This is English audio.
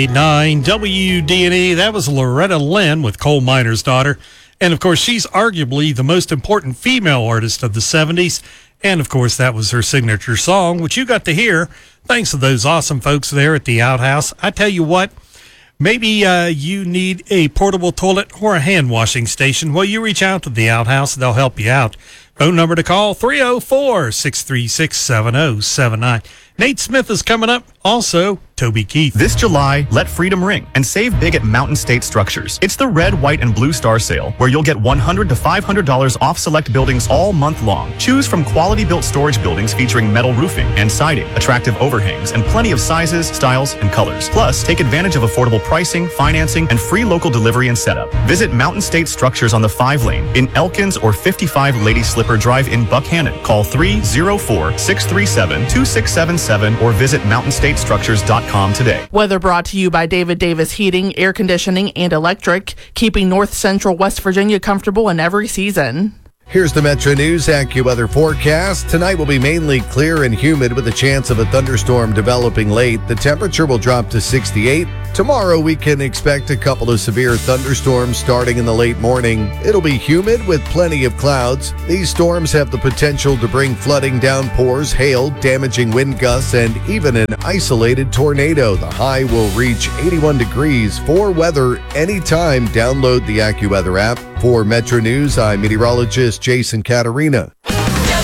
9 WDNE. That was Loretta Lynn with Coal Miner's Daughter. And, of course, she's arguably the most important female artist of the 70s. And, of course, that was her signature song, which you got to hear thanks to those awesome folks there at the Outhouse. I tell you what, maybe you need a portable toilet or a hand washing station. Well, you reach out to the Outhouse. They'll help you out. Phone number to call, 304-636-7079. Nate Smith is coming up. Also, Toby Keith. This July, let freedom ring and save big at Mountain State Structures. It's the Red, White, and Blue Star Sale, where you'll get $100 to $500 off select buildings all month long. Choose from quality-built storage buildings featuring metal roofing and siding, attractive overhangs, and plenty of sizes, styles, and colors. Plus, take advantage of affordable pricing, financing, and free local delivery and setup. Visit Mountain State Structures on the 5-lane in Elkins or 55 Lady Slipper Drive in Buckhannon. Call 304-637-2677 or visit mountainstatestructures.com today. Weather brought to you by David Davis Heating, Air Conditioning, and Electric, keeping North Central West Virginia comfortable in every season. Here's the Metro News AccuWeather forecast. Tonight will be mainly clear and humid with a chance of a thunderstorm developing late. The temperature will drop to 68. Tomorrow we can expect a couple of severe thunderstorms starting in the late morning. It'll be humid with plenty of clouds. These storms have the potential to bring flooding, downpours, hail, damaging wind gusts, and even an isolated tornado. The high will reach 81 degrees. For weather anytime, download the AccuWeather app. For Metro News, I'm meteorologist Jason Caterina.